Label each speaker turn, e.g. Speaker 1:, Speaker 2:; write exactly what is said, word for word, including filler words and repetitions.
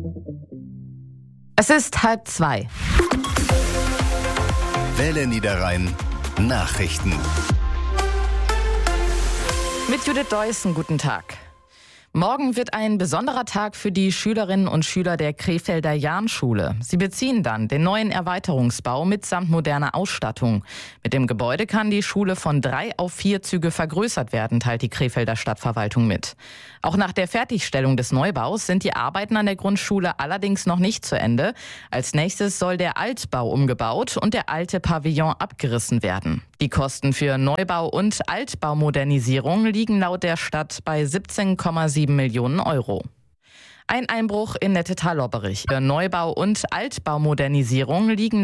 Speaker 1: Es ist halb zwei.
Speaker 2: Welle Niederrhein Nachrichten.
Speaker 1: Mit Judith Deussen, guten Tag. Morgen wird ein besonderer Tag für die Schülerinnen und Schüler der Krefelder Jahnschule. Sie beziehen dann den neuen Erweiterungsbau mitsamt moderner Ausstattung. Mit dem Gebäude kann die Schule von drei auf vier Züge vergrößert werden, teilt die Krefelder Stadtverwaltung mit. Auch nach der Fertigstellung des Neubaus sind die Arbeiten an der Grundschule allerdings noch nicht zu Ende. Als nächstes soll der Altbau umgebaut und der alte Pavillon abgerissen werden. Die Kosten für Neubau und Altbaumodernisierung liegen laut der Stadt bei siebzehn Komma sieben Millionen Euro. Ein Einbruch in Nettetal-Lobberich. Für Neubau und Altbaumodernisierung liegen